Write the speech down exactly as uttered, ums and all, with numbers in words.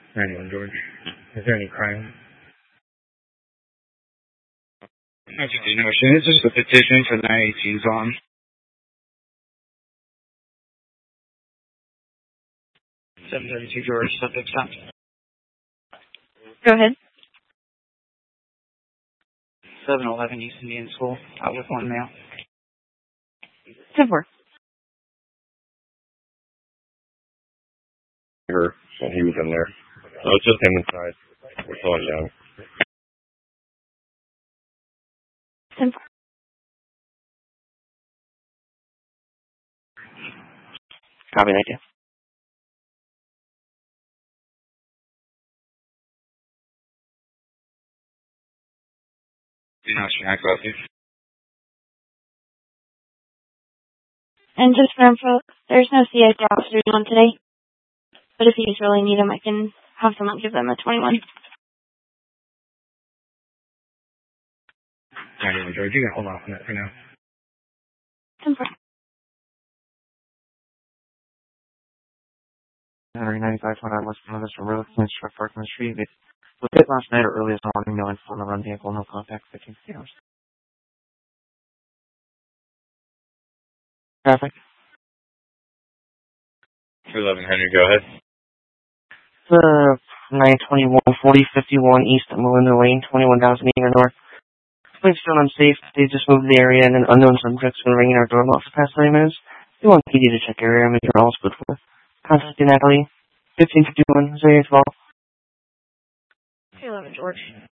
ninety-one George. Is there any crime? I just didn't know. It's just a petition for the nine eighteen zone. seven thirty-two George, subject stop. Go ahead. seven eleven East Indian School. Out with one male. ten four. Her, and he was in there. Oh, it's just him inside. We're slowing down. ten four. Copy, thank you. Do not snack about this. And just for info, there's no C I C officers on today. But if you just really need them, I can have someone give them a twenty-one. ninety-one George, you can hold off on that for now. ten four. Henry ninety-five point nine West Canada, from Road, Construct Park on the Street. It was hit last night or early this morning, no info on the run vehicle, no contact, fifteen hours. Traffic. eleven Henry, go ahead. Uh, nine twenty-one, forty fifty-one East Melinda Lane, twenty-one thousand meter north. Place still unsafe. They just moved the area and an unknown subject's been ringing our doorbell for the past thirty minutes. We want P D to check area and make sure all's good for. Contact Natalie, fifteen fifty-one, zero eight twelve. eleven George.